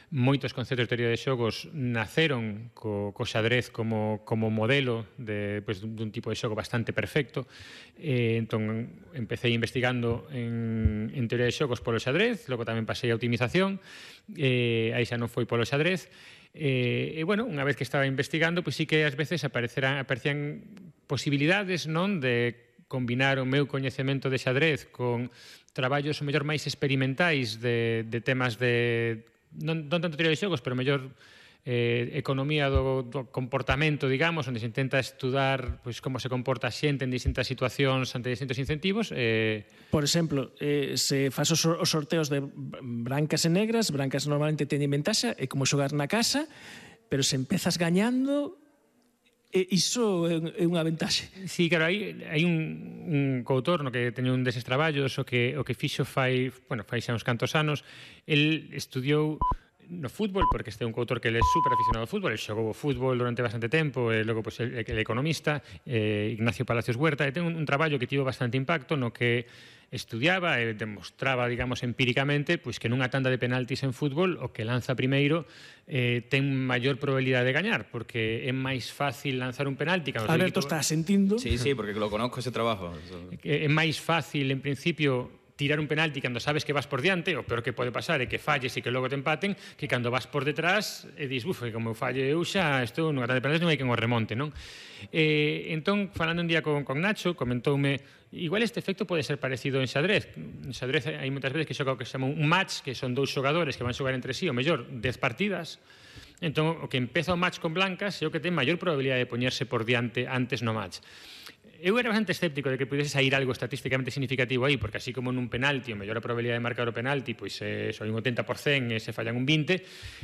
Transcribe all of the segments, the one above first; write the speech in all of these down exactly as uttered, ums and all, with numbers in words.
moitos conceptos de teoría de xogos naceron co, co xadrez como, como modelo de, pues, dun tipo de xogo bastante perfecto. Eh, entón, empecé investigando en, en teoría de xogos polo xadrez, logo tamén pasei a optimización, eh, aí xa non foi polo xadrez. E, e, bueno, unha vez que estaba investigando, pois sí que ás veces aparecerán, aparecían posibilidades, non, de combinar o meu coñecemento de xadrez con traballos o mellor máis experimentais de, de temas de non, non tanto teoría de xogos, pero mellor eh, economía do, do comportamento, digamos, onde se intenta estudar pois, como se comporta a xente en distintas situacións ante distintos incentivos. Eh... Por exemplo, eh, se faz os sorteos de brancas e negras, brancas normalmente teñen ventaxa, é como xogar na casa, pero se empezas gañando, e iso é unha ventaxe. Sí, claro, hai, hai un, un coautor no que teño un deses traballos, o que, o que fixo fai, bueno, fai xa uns cantos anos. El estudiou no fútbol, porque este é un coautor que ele é super aficionado ao fútbol, ele xogou o fútbol durante bastante tempo, e logo pues, el, el economista, eh, Ignacio Palacios Huerta, e ten un, un traballo que tivo bastante impacto no que estudiaba e demostraba, digamos, empíricamente pois que nunha tanda de penaltis en fútbol o que lanza primeiro eh, ten maior probabilidade de gañar, porque é máis fácil lanzar un penalti. Alberto está sentindo. Sí, sí, porque lo conozco ese trabajo. É máis fácil, en principio, tirar un penalti cando sabes que vas por diante, o peor que pode pasar é que falles e que logo te empaten, que cando vas por detrás e dis, uf, como falle eu xa, isto nunha tanda de penaltis non hai quen o remonte, non? Eh, entón, falando un día con, con Nacho, comentoume, igual este efecto pode ser parecido en xadrez. En xadrez hai moitas veces que xoga o que se chama un match, que son dous xogadores que van xogar entre sí, o mellor, dez partidas. Entón, o que empeza o match con blancas é o que ten maior probabilidade de poñerse por diante antes no match. Eu era bastante escéptico de que pudese sair algo estatísticamente significativo aí, porque así como nun penalti, o mellor a probabilidade de marcar o penalti, pois é só un oitenta por cento e se fallan un vinte,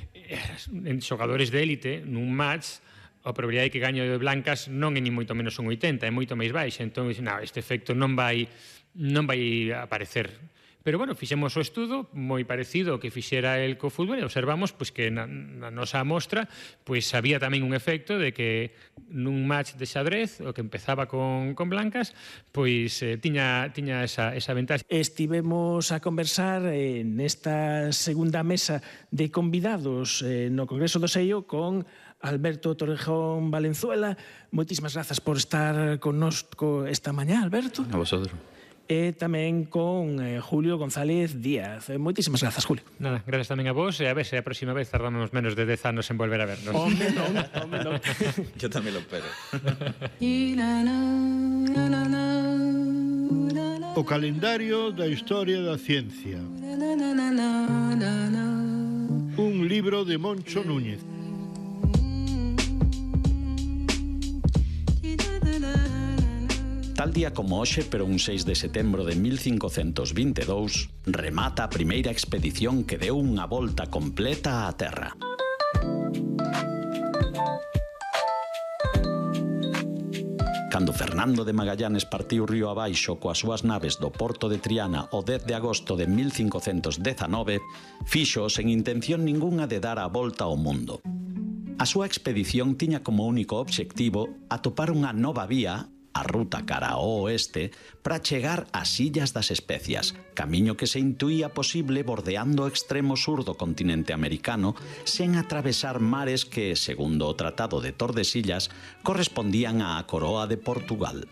en xogadores de élite, nun match, a probabilidade de que gaño de blancas non é ni moito menos un oitenta, é moito máis baixa. Entón, non, este efecto non vai, non vai aparecer. Pero, bueno, fixemos o estudo moi parecido ao que fixera el co fútbol e observamos pois, que na, na nosa amostra pois, había tamén un efecto de que nun match de xadrez, o que empezaba con, con blancas, pois eh, tiña, tiña esa, esa ventaxa. Estivemos a conversar eh, nesta segunda mesa de convidados eh, no Congreso do Seio con Alberto Torrejón Valenzuela. Moitísimas grazas por estar connosco esta mañá, Alberto. A vosotros. E tamén con eh, Julio González Díaz. Moitísimas grazas, Julio. Nada, grazas tamén a vos, e a ver se a próxima vez tardamos menos de dez anos en volver a vernos. Home, non, home, non. Yo tamén lo espero. O calendario da historia da ciencia. Un libro de Moncho Núñez. Tal día como hoxe, pero un seis de setembro de mil cincocentos vinte e dous, remata a primeira expedición que deu unha volta completa á Terra. Cando Fernando de Magallanes partiu río abaixo coas súas naves do porto de Triana o dez de agosto de mil cincocentos dezanove, fixo sen intención ningunha de dar a volta ao mundo. A súa expedición tiña como único obxectivo atopar unha nova vía, a ruta cara ao oeste, para chegar ás Illas das Especias, camiño que se intuía posible bordeando o extremo sur do continente americano sen atravesar mares que, segundo o Tratado de Tordesillas, correspondían á coroa de Portugal.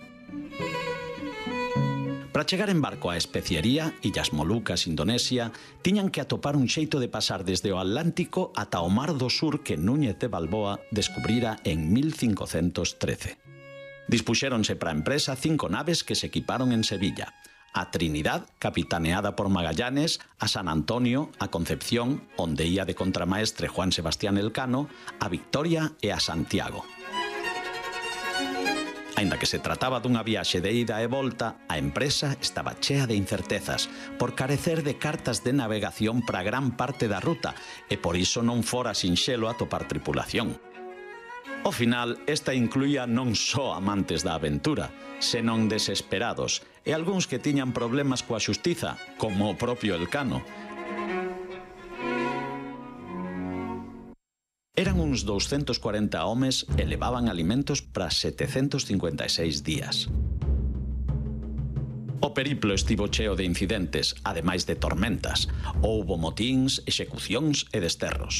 Para chegar en barco á especiería, Illas Molucas, Indonesia, tiñan que atopar un xeito de pasar desde o Atlántico ata o Mar do Sur que Núñez de Balboa descubrira en mil cincocentos trece. Dispuxéronse para a empresa cinco naves que se equiparon en Sevilla: a Trinidad, capitaneada por Magallanes, a San Antonio, a Concepción, onde ía de contramaestre Juan Sebastián Elcano, a Victoria e a Santiago. Aínda que se trataba dunha viaxe de ida e volta, a empresa estaba chea de incertezas por carecer de cartas de navegación para gran parte da ruta e por iso non fora sinxelo atopar tripulación. Ao final, esta incluía non só amantes da aventura, senón desesperados, e algúns que tiñan problemas coa xustiza, como o propio Elcano. Eran uns douscentos cuarenta homes e levaban alimentos para setecentos cincuenta e seis días. O periplo estivo cheo de incidentes, ademais de tormentas. Houbo motíns, execucións e desterros.